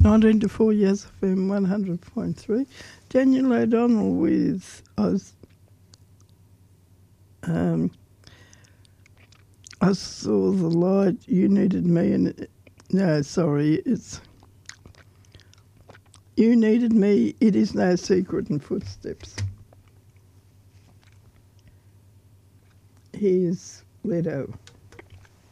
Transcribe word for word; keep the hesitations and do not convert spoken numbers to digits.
nineteen to four, Yes F M one hundred point three. Daniel O'Donnell with Oz. Um, I saw the light, you needed me, and no, sorry, it's you needed me, it is no secret, and footsteps. Here's Leto.